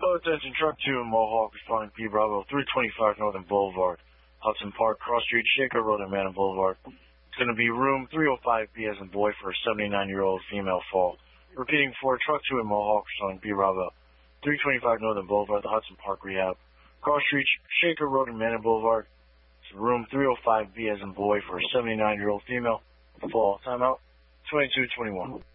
Attention, truck 2 in Mohawk, responding P Bravo, 325 Northern Boulevard, Hudson Park, Cross Street, Shaker Road, and Manor Boulevard. It's going to be room 305B as in boy for a 79-year-old female fall. Repeating for truck 2 in Mohawk, responding P Bravo, 325 Northern Boulevard, the Hudson Park Rehab, Cross Street, Shaker Road, and Manor Boulevard. It's room 305B as in boy for a 79-year-old female fall. Timeout 2221.